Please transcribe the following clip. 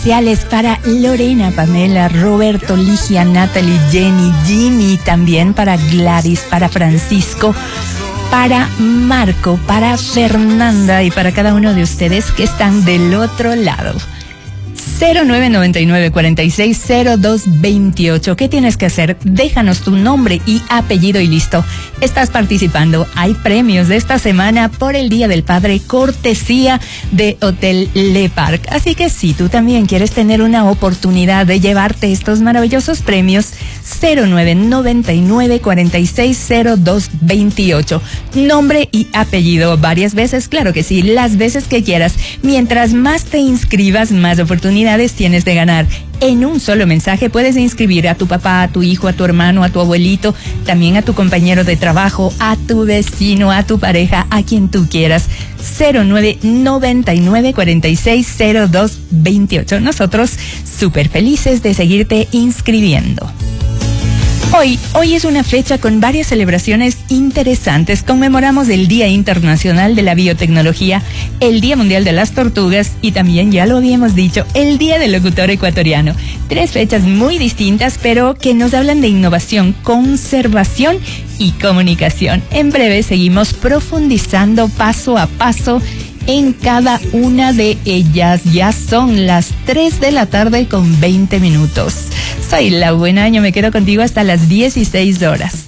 Para Lorena, Pamela, Roberto, Ligia, Natalie, Jenny, Jimmy, también para Gladys, para Francisco, para Marco, para Fernanda y para cada uno de ustedes que están del otro lado. 0999-460228. ¿Qué tienes que hacer? Déjanos tu nombre y apellido y listo. Estás participando. Hay premios de esta semana por el Día del Padre, cortesía de Hotel Le Parc. Así que si tú también quieres tener una oportunidad de llevarte estos maravillosos premios, 0999-460228. Nombre y apellido varias veces, claro que sí, las veces que quieras. Mientras más te inscribas, más oportunidades tienes de ganar. En un solo mensaje puedes inscribir a tu papá, a tu hijo, a tu hermano, a tu abuelito, también a tu compañero de trabajo, a tu vecino, a tu pareja, a quien tú quieras. 0999-460228. Nosotros súper felices de seguirte inscribiendo. Hoy es una fecha con varias celebraciones interesantes. Conmemoramos el Día Internacional de la Biotecnología, el Día Mundial de las Tortugas y también, ya lo habíamos dicho, el Día del Locutor Ecuatoriano. 3 fechas muy distintas, pero que nos hablan de innovación, conservación y comunicación. En breve seguimos profundizando paso a paso en cada una de ellas. Ya son las 3 de la tarde con 20 minutos. Soy La Buena, yo me quedo contigo hasta las 16 horas.